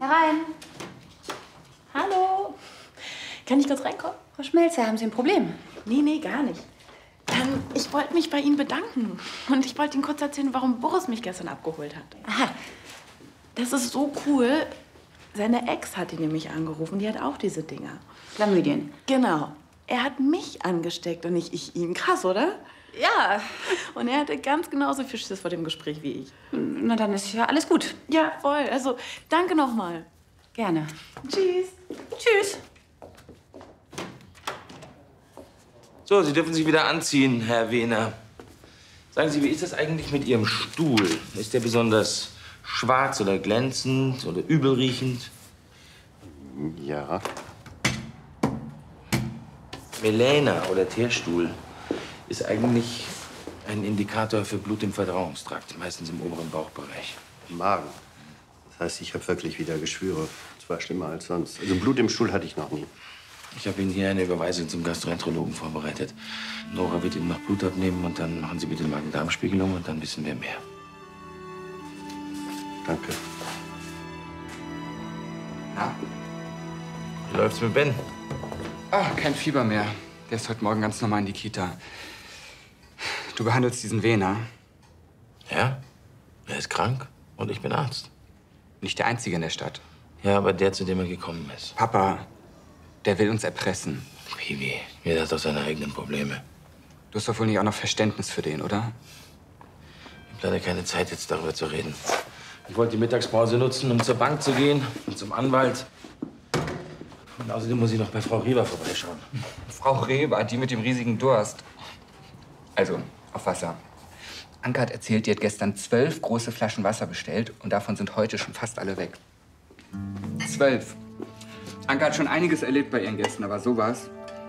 Herein. Hallo. Kann ich kurz reinkommen? Frau Schmelzer, haben Sie ein Problem? Nee, gar nicht. Ich wollte mich bei Ihnen bedanken. Und ich wollte Ihnen kurz erzählen, warum Boris mich gestern abgeholt hat. Aha. Das ist so cool. Seine Ex hat ihn nämlich angerufen. Die hat auch diese Dinger. Chlamydien. Genau. Er hat mich angesteckt und nicht ich ihn. Krass, oder? Ja. Und er hatte ganz genauso viel Schiss vor dem Gespräch wie ich. Na, dann ist ja alles gut. Ja, voll. Also, danke nochmal. Gerne. Tschüss. Tschüss. So, Sie dürfen sich wieder anziehen, Herr Wehner. Sagen Sie, wie ist das eigentlich mit Ihrem Stuhl? Ist der besonders schwarz oder glänzend oder übelriechend? Ja. Melena oder Teerstuhl ist eigentlich ein Indikator für Blut im Verdauungstrakt, meistens im oberen Bauchbereich. Magen. Das heißt, ich habe wirklich wieder Geschwüre. Zwar schlimmer als sonst. Also Blut im Stuhl hatte ich noch nie. Ich habe Ihnen hier eine Überweisung zum Gastroenterologen vorbereitet. Nora wird Ihnen noch Blut abnehmen und dann machen Sie bitte Magen-Darm-Spiegelung und dann wissen wir mehr. Danke. Na? Wie läuft's mit Ben? Ach, kein Fieber mehr. Der ist heute Morgen ganz normal in die Kita. Du behandelst diesen Wehner. Ja? Er ist krank und ich bin Arzt. Nicht der Einzige in der Stadt. Ja, aber der, zu dem er gekommen ist. Papa, der will uns erpressen. Wie? Jeder hat doch seine eigenen Probleme. Du hast doch wohl nicht auch noch Verständnis für den, oder? Ich habe leider keine Zeit, jetzt darüber zu reden. Ich wollte die Mittagspause nutzen, um zur Bank zu gehen und zum Anwalt. Und außerdem muss ich noch bei Frau Reber vorbeischauen. Frau Reber, die mit dem riesigen Durst. Also, auf Wasser. Anke hat erzählt, die hat gestern 12 große Flaschen Wasser bestellt und davon sind heute schon fast alle weg. 12. Anke hat schon einiges erlebt bei ihren Gästen, aber sowas.